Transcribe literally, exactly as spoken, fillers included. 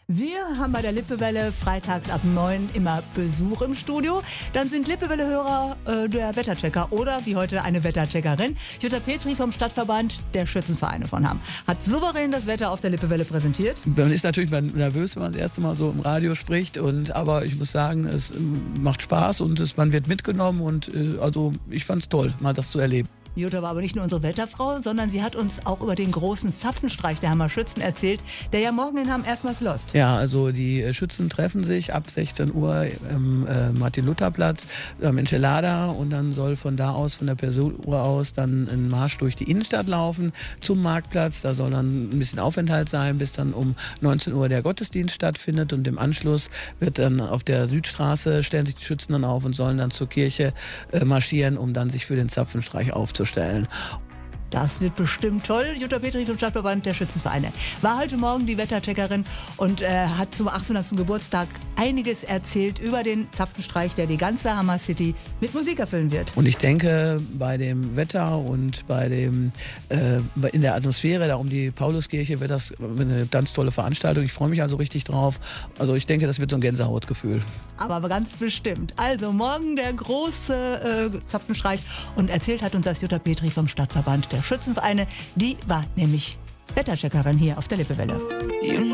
Wir haben bei der Lippewelle freitags ab neun immer Besuch im Studio. Dann sind Lippewelle-Hörer äh, der Wetterchecker oder wie heute eine Wettercheckerin. Jutta Petri vom Stadtverband der Schützenvereine von Hamm hat souverän das Wetter auf der Lippewelle präsentiert. Man ist natürlich nervös, wenn man das erste Mal so im Radio spricht. Und, aber ich muss sagen, es macht Spaß und es, man wird mitgenommen. Und äh, also ich fand es toll, mal das zu erleben. Jutta war aber nicht nur unsere Wetterfrau, sondern sie hat uns auch über den großen Zapfenstreich der Hammer Schützen erzählt, der ja morgen in Hamm erstmals läuft. Ja, also die Schützen treffen sich ab sechzehn Uhr am äh, Martin-Luther-Platz am Enchilada und dann soll von da aus, von der Persuhr aus, dann ein Marsch durch die Innenstadt laufen zum Marktplatz. Da soll dann ein bisschen Aufenthalt sein, bis dann um neunzehn Uhr der Gottesdienst stattfindet und im Anschluss wird dann auf der Südstraße, stellen sich die Schützen dann auf und sollen dann zur Kirche äh, marschieren, um dann sich für den Zapfenstreich aufzustellen. Das wird bestimmt toll. Jutta Petri vom Stadtverband der Schützenvereine war heute Morgen die Wettercheckerin und äh, hat zum achthundertsten Geburtstag einiges erzählt über den Zapfenstreich, der die ganze Hammer City mit Musik erfüllen wird. Und ich denke, bei dem Wetter und bei dem äh, in der Atmosphäre da um die Pauluskirche wird das eine ganz tolle Veranstaltung. Ich freue mich also richtig drauf. Also ich denke, das wird so ein Gänsehautgefühl. Aber ganz bestimmt. Also morgen der große äh, Zapfenstreich und erzählt hat uns das Jutta Petri vom Stadtverband der Schützenvereine. Die war nämlich Wettercheckerin hier auf der Lippewelle.